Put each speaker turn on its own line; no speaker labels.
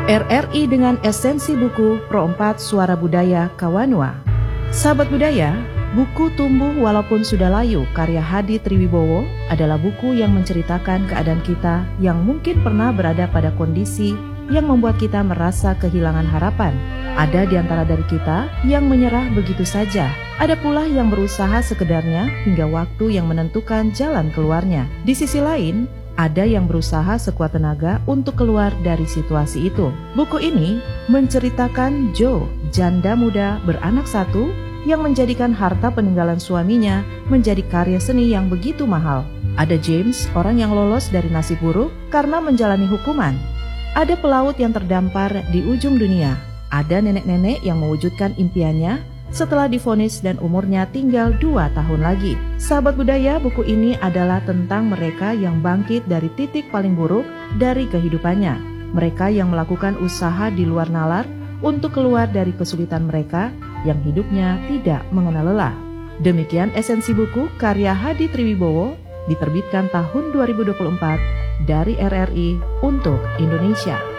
RRI dengan esensi buku Pro 4 Suara Budaya Kawanua. Sahabat budaya, buku Tumbuh Walaupun Sudah Layu karya Hadi Triwibowo adalah buku yang menceritakan keadaan kita yang mungkin pernah berada pada kondisi yang membuat kita merasa kehilangan harapan. Ada di antara dari kita yang menyerah begitu saja. Ada pula yang berusaha sekedarnya hingga waktu yang menentukan jalan keluarnya. Di sisi lain, ada yang berusaha sekuat tenaga untuk keluar dari situasi itu. Buku ini menceritakan Joe, janda muda beranak satu yang menjadikan harta peninggalan suaminya menjadi karya seni yang begitu mahal. Ada James, orang yang lolos dari nasib buruk karena menjalani hukuman. Ada pelaut yang terdampar di ujung dunia. Ada nenek-nenek yang mewujudkan impiannya setelah divonis dan umurnya tinggal 2 tahun lagi. Sahabat budaya, buku ini adalah tentang mereka yang bangkit dari titik paling buruk dari kehidupannya. Mereka yang melakukan usaha di luar nalar untuk keluar dari kesulitan mereka yang hidupnya tidak mengenal lelah. Demikian esensi buku karya Hadi Triwibowo, diterbitkan tahun 2024 dari RRI untuk Indonesia.